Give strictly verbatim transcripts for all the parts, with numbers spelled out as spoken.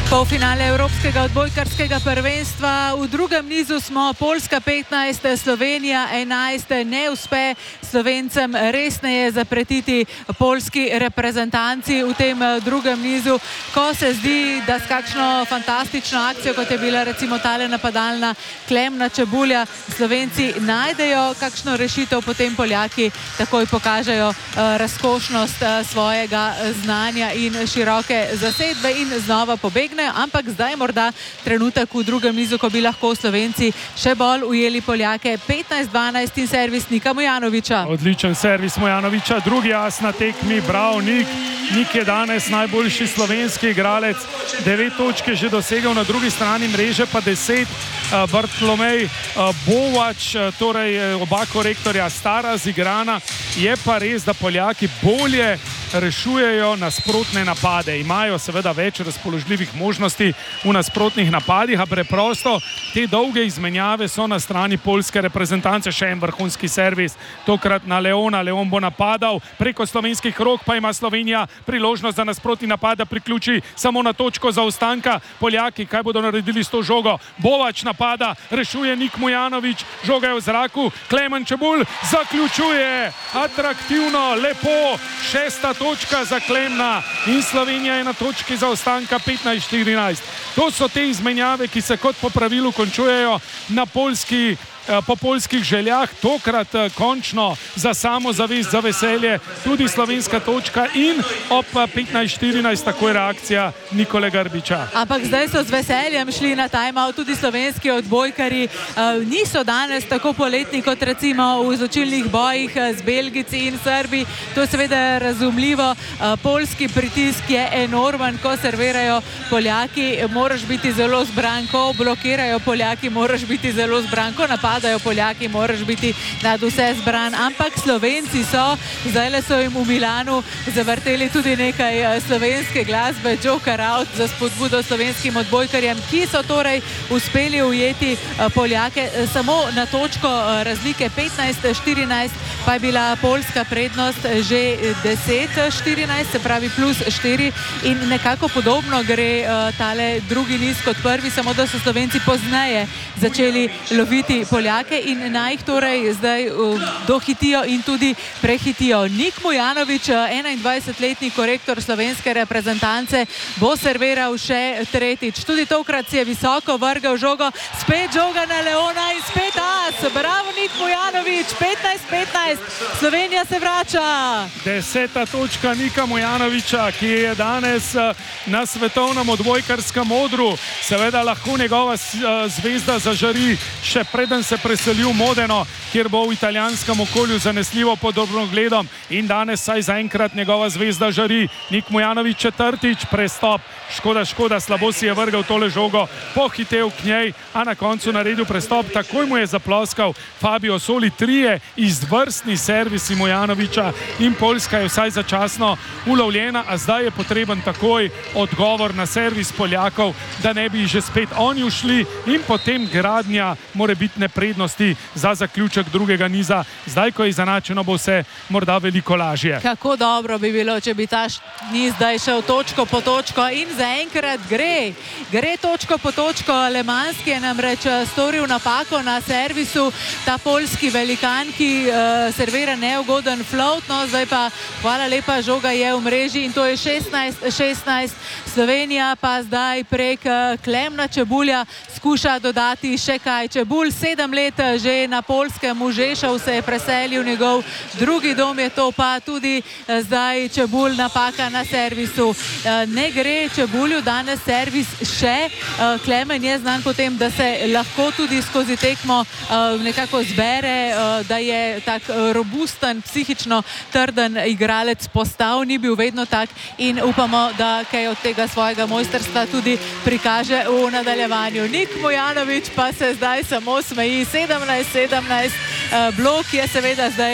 Polfinale Evropskega odbojkarskega prvenstva. V drugem nizu smo Poljska petnajst, Slovenija enajst. Ne uspe Slovencem resneje zapretiti poljski reprezentanci v tem drugem nizu, ko se zdi, da s kakšno fantastično akcijo, kot je bila recimo tale napadalna Klemna Čebulja, Slovenci najdejo kakšno rešitev, potem Poljaki takoj pokažejo razkošnost svojega znanja in široke zasedbe in znova pobegnejo. Ampak zdaj morda trenutek v drugem nizu, ko bi lahko Slovenci še bolj ujeli Poljake. petnajst dvanajst in servis Nika Mujanovića. Odličen servis Mujanovića, drugi as na tekmi, bravo Nik. Nik je danes najboljši slovenski igralec, devet točke že dosegel, na drugi strani mreže pa deset. Bartolomej Bovač, torej oba korektorja sta razigrana. Je pa res, da Poljaki bolje rešujejo nasprotne napade. Imajo seveda več razpoložljivih možnosti v nasprotnih napadih, a preprosto te dolge izmenjave so na strani poljske reprezentance. Še en vrhunski servis, tokrat na Leona. Leon bo napadal preko slovenskih rok, pa ima Slovenija priložnost za nasprotni napad, da priključi samo na točko zaostanka. Poljaki, kaj bodo naredili s to žogo? Bovač napada, rešuje Nik Mujanović, žoga je v zraku, Klemen Čebulj zaključuje atraktivno, lepo, šesta točka za Klemna in Slovenija je na točki zaostanka petnajst štirinajst. To so te izmenjave, ki se kot po pravilu končujejo na poljski po poljskih željah, tokrat končno za samozavest, za veselje, tudi slovenska točka in ob petnajst štirinajst takoj reakcija Nikole Grbića. Ampak zdaj so z veseljem šli na timeout tudi slovenski odbojkari. Niso danes tako poletni kot recimo v izločilnih bojih z Belgijci in Srbi. To je seveda razumljivo. Poljski pritisk je enormen, ko servirajo Poljaki, moraš biti zelo zbran, ko blokirajo Poljaki, moraš biti zelo zbran, ko napadajo Poljaki, moraš biti nad vse zbran, ampak Slovenci so, zdajle so jim v Milanu zavrteli tudi nekaj slovenske glasbe, Joker Out, za spodbudo slovenskim odbojkarjem, ki so torej uspeli ujeti Poljake samo na točko razlike petnajst štirinajst, pa je bila poljska prednost že deset štirinajst, se pravi plus štiri, in nekako podobno gre tale drugi niz kot prvi, samo da so Slovenci pozneje začeli loviti Poljake in naj jih torej zdaj dohitijo in tudi prehitijo. Nik Mujanović, enaindvajsetletni korektor slovenske reprezentance, bo serviral še tretjič. Tudi tokrat si je visoko vrgel žogo, spet žoga na Leona in spet as. Bravo Nik Mujanović, petnajst petnajst, Slovenija se vrača. Deseta točka Nika Mujanovića, ki je danes na svetovnem odbojkarskem odru. Seveda lahko njegova zvezda zažari še preden se preselil v Modeno, kjer bo v italijanskem okolju zanesljivo pod drobnogledom, in danes saj zaenkrat njegova zvezda žari. Nik Mujanović četrtič, prestop, škoda, škoda, slabo si je vrgel tole žogo, pohitev k njej, a na koncu naredil prestop, takoj mu je zaploskal Fabio Soli. Trije izvrstni servisi Mujanovića in Poljska je vsaj začasno ulovljena, a zdaj je potreben takoj odgovor na servis Poljakov, da ne bi že spet oni ušli in potem gradnja morebitne prednosti za zaključek drugega niza. Zdaj, ko je izenačeno, bo vse morda veliko lažje. Kako dobro bi bilo, če bi ta niz zdaj šel točko po točko, in zaenkrat gre. Gre točko po točko. Lemanski je namreč storil napako na servisu, ta poljski velikan, ki uh, servira neugoden float, no zdaj pa hvala lepa, žoga je v mreži in to je šestnajst šestnajst. Slovenija pa zdaj prek uh, Klemna Čebulja skuša dodati še kaj. Čebulj sedem let že na Poljskem, v Žešov se je preselil, njegov drugi dom je to, pa tudi zdaj Čebulj napaka na servisu. Ne gre Čebulju danes servis še. Klemen je znan potem, da se lahko tudi skozi tekmo nekako zbere, da je tak robusten, psihično trden igralec postal, ni bil vedno tak, in upamo, da kaj od tega svojega mojstrstva tudi prikaže v nadaljevanju. Nik Mujanović pa se zdaj samo smeji. sedemnajst sedemnajst, blok je seveda zdaj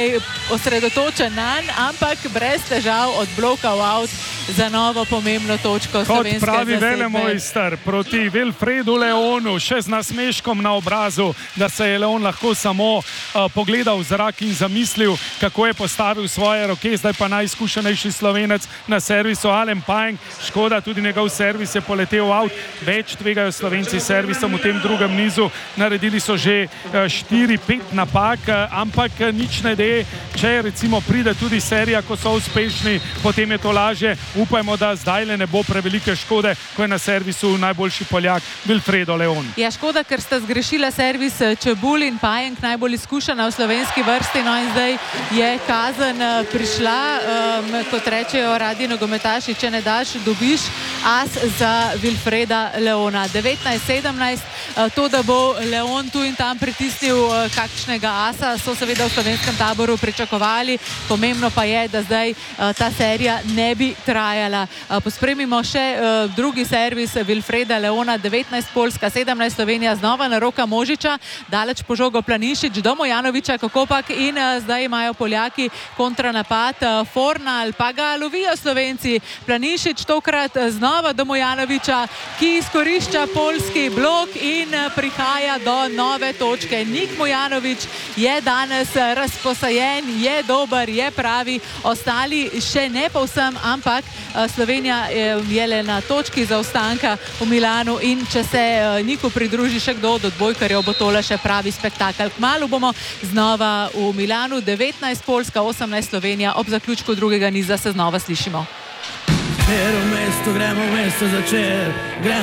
osredotočen nanj, ampak brez težav odblokal out za novo pomembno točko slovenske zasedbe. Kot pravi velemojster proti Wilfredu Leonu, še z nasmeškom na obrazu, da se je Leon lahko samo uh, pogledal v zrak in zamislil, kako je postavil svoje roke. Zdaj pa najizkušenejši Slovenec na servisu Alen Pajenk. Škoda, tudi njegov servis je poletel out. Več tvegajo Slovenci servisom v tem drugem nizu. Naredili so že štiri pet napak, ampak nič ne de. Če recimo pride tudi serija, ko so uspešni, potem je to lažje. Upajmo, da zdaj le ne bo prevelike škode, ko je na servisu najboljši Poljak Wilfredo Leon. Ja, škoda, ker sta zgrešila servis Čebulj in Pajenk, najbolj izkušena v slovenski vrsti, no in zdaj je kazen prišla, um, kot rečejo radi nogometaši, če ne daš, dobiš as za Wilfreda Leona. devetnajst sedemnajst, to, da bo Leon tu in tam pritisnil kakšnega asa, so seveda v slovenskem taboru pričakovali. Pomembno pa je, da zdaj ta serija ne bi trajala. Pospremimo še drugi servis Wilfreda Leona, devetnajst Poljska, sedemnajst Slovenija, znova na Roka Možiča, daleč po žogo Planinšič do Mojanoviča, Kokopak in zdaj imajo Poljaki kontranapad. Fornal pa ga lovijo Slovenci. Planinšič tokrat znova do Mojanoviča, ki izkorišča poljski blok in prihaja do nove točke. Nik Mojanovič je danes razposajen, je dober, je pravi, ostali še ne povsem, ampak Slovenija je le na točki zaostanka v Milanu in če se Niku pridruži še kdo od odbojkarjev, bo tole še pravi spektakel. Kmalu bomo znova v Milanu, devetnajst Poljska, osemnajst Slovenija, ob zaključku drugega niza se znova slišimo. Ker v mesto gremo v mesto začer, gremo